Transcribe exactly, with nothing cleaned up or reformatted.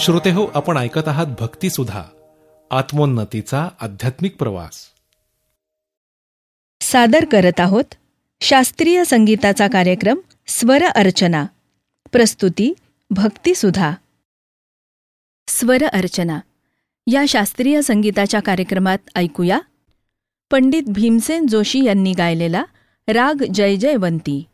श्रोतेहो, आपण ऐकत आहात भक्तिसुधा, आत्मोन्नतीचा आध्यात्मिक प्रवास. सादर करत आहोत शास्त्रीय संगीताचा कार्यक्रम स्वर अर्चना. प्रस्तुती भक्तिसुधा. स्वर अर्चना या शास्त्रीय संगीताच्या कार्यक्रमात ऐकूया पंडित भीमसेन जोशी यांनी गायलेला राग जय जयवंती.